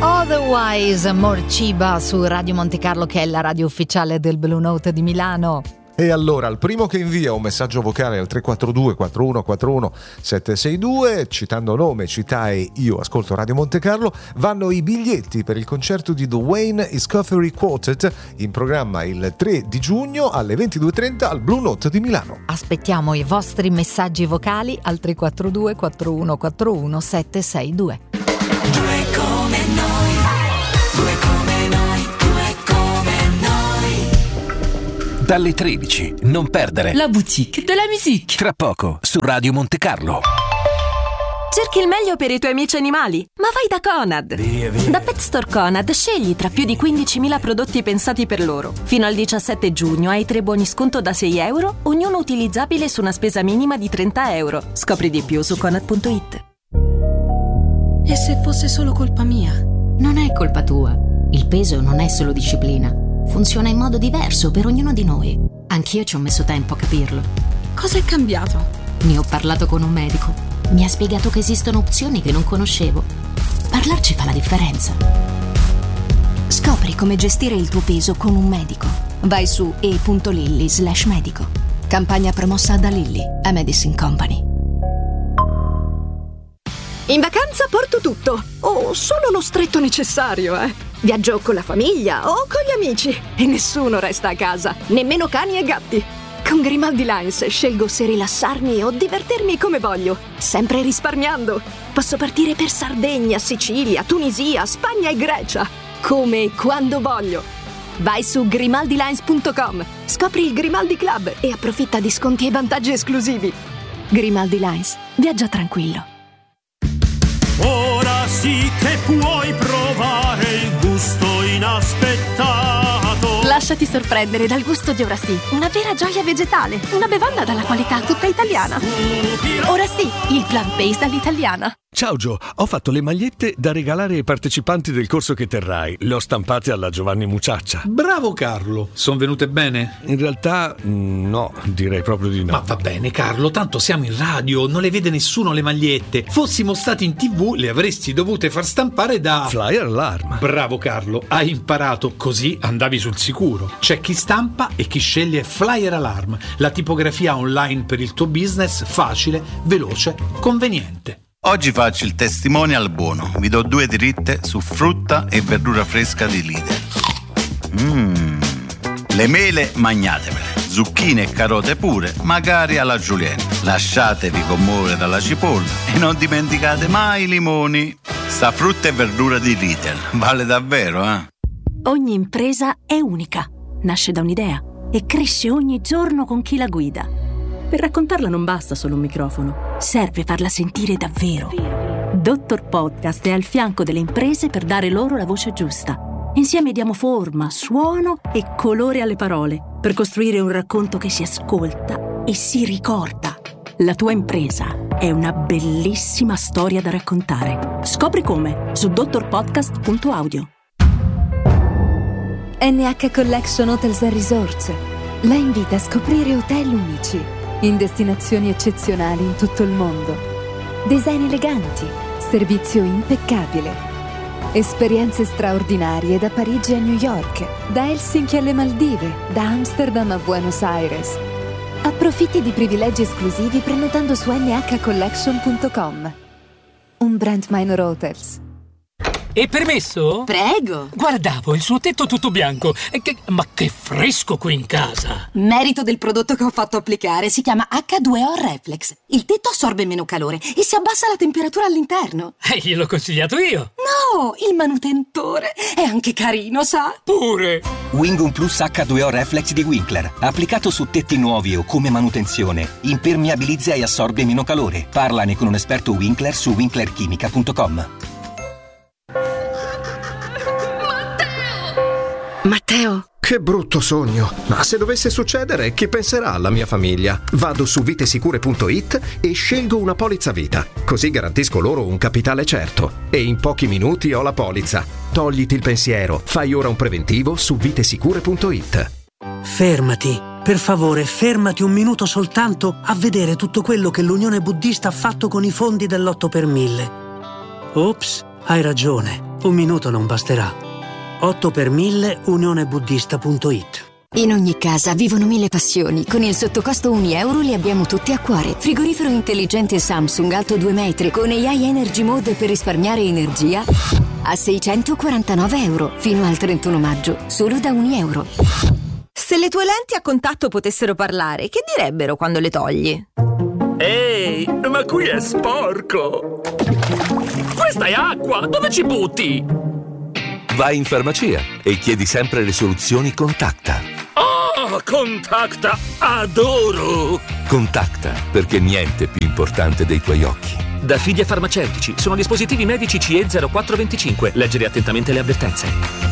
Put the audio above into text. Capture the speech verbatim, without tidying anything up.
Otherwise, Morciba su Radio Monte Carlo, che è la radio ufficiale del Blue Note di Milano. E allora, il primo che invia un messaggio vocale al tre quattro due quattro uno quattro uno sette sei due, citando nome, città e io ascolto Radio Monte Carlo, vanno i biglietti per il concerto di The Wayne Escoffery Quartet, in programma il tre di giugno alle ventidue e trenta al Blue Note di Milano. Aspettiamo i vostri messaggi vocali al tre quattro due quattro uno quattro uno sette sei due. Due come noi, due come noi, due come noi. Dalle tredici, non perdere La boutique de la musique. Tra poco su Radio Monte Carlo. Cerchi il meglio per i tuoi amici animali? Ma vai da Conad! Via, via. Da Pet Store Conad scegli tra più di quindicimila prodotti pensati per loro. Fino al diciassette giugno hai tre buoni sconto da sei euro, ognuno utilizzabile su una spesa minima di trenta euro. Scopri di più su conad punto it. E se fosse solo colpa mia? Non è colpa tua. Il peso non è solo disciplina. Funziona in modo diverso per ognuno di noi. Anch'io ci ho messo tempo a capirlo. Cosa è cambiato? Ne ho parlato con un medico. Mi ha spiegato che esistono opzioni che non conoscevo. Parlarci fa la differenza. Scopri come gestire il tuo peso con un medico. Vai su e punto lilly slash medico. Campagna promossa da Lilly, a Medicine Company. In vacanza porto tutto, o solo lo stretto necessario, eh. Viaggio con la famiglia o con gli amici e nessuno resta a casa, nemmeno cani e gatti. Con Grimaldi Lines scelgo se rilassarmi o divertirmi come voglio, sempre risparmiando. Posso partire per Sardegna, Sicilia, Tunisia, Spagna e Grecia, come e quando voglio. Vai su grimaldi lines punto com, scopri il Grimaldi Club e approfitta di sconti e vantaggi esclusivi. Grimaldi Lines, viaggia tranquillo. Ora sì che puoi provare il gusto inaspettato. Lasciati sorprendere dal gusto di Ora sì, una vera gioia vegetale, una bevanda dalla qualità tutta italiana. Ora sì, il plant-based all'italiana. Ciao Gio, ho fatto le magliette da regalare ai partecipanti del corso che terrai. Le ho stampate alla Giovanni Mucciaccia. Bravo Carlo, sono venute bene? In realtà no, direi proprio di no. Ma va bene Carlo, tanto siamo in radio, non le vede nessuno le magliette. Fossimo stati in tv le avresti dovute far stampare da Flyer Alarm. Bravo Carlo, hai imparato, così andavi sul sicuro. C'è chi stampa e chi sceglie Flyer Alarm, la tipografia online per il tuo business, facile, veloce, conveniente. Oggi faccio il testimonial buono. Vi do due dritte su frutta e verdura fresca di Lidl. Mmm. Le mele magnatevele, zucchine e carote pure, magari alla julienne. Lasciatevi commuovere dalla cipolla e non dimenticate mai i limoni. Sta frutta e verdura di Lidl vale davvero, eh? Ogni impresa è unica, nasce da un'idea e cresce ogni giorno con chi la guida. Per raccontarla non basta solo un microfono, serve farla sentire davvero. Dottor Podcast è al fianco delle imprese per dare loro la voce giusta. Insieme diamo forma, suono e colore alle parole per costruire un racconto che si ascolta e si ricorda. La tua impresa è una bellissima storia da raccontare. Scopri come su dottor podcast punto audio. N H Collection Hotels and Resorts la invita a scoprire hotel unici in destinazioni eccezionali in tutto il mondo. Design eleganti, servizio impeccabile, esperienze straordinarie da Parigi a New York, da Helsinki alle Maldive, da Amsterdam a Buenos Aires. Approfitti di privilegi esclusivi prenotando su n h collection punto com. Un brand Minor Hotels. E permesso? Prego. Guardavo il suo tetto tutto bianco. E che, ma che fresco qui in casa! Merito del prodotto che ho fatto applicare. Si chiama acca due o Reflex. Il tetto assorbe meno calore e si abbassa la temperatura all'interno. E gliel'ho consigliato io. No, il manutentore è anche carino, sa? Pure. Wingum Plus acca due o Reflex di Winkler. Applicato su tetti nuovi o come manutenzione. Impermeabilizza e assorbe meno calore. Parlane con un esperto Winkler su winkler chimica punto com. Matteo! Che brutto sogno! Ma se dovesse succedere, che penserà la mia famiglia? Vado su vitesicure punto it e scelgo una polizza vita. Così garantisco loro un capitale certo. E in pochi minuti ho la polizza. Togliti il pensiero. Fai ora un preventivo su vitesicure punto it. Fermati. Per favore, fermati un minuto soltanto a vedere tutto quello che l'Unione Buddista ha fatto con i fondi dell'otto per mille. Ops, hai ragione. Un minuto non basterà. otto per mille unionebuddista punto it. In ogni casa vivono mille passioni. Con il sottocosto un euro li abbiamo tutti a cuore. Frigorifero intelligente Samsung alto due metri con A I Energy Mode per risparmiare energia a seicentoquarantanove euro fino al trentuno maggio, solo da un euro. Se le tue lenti a contatto potessero parlare, che direbbero quando le togli? Ehi, ma qui è sporco! Questa è acqua! Dove ci butti? Vai in farmacia e chiedi sempre le soluzioni Contacta. Oh, Contacta! Adoro! Contacta, perché niente è più importante dei tuoi occhi. Da Fidia Farmaceutici, sono dispositivi medici C E zero quattro venticinque. Leggere attentamente le avvertenze.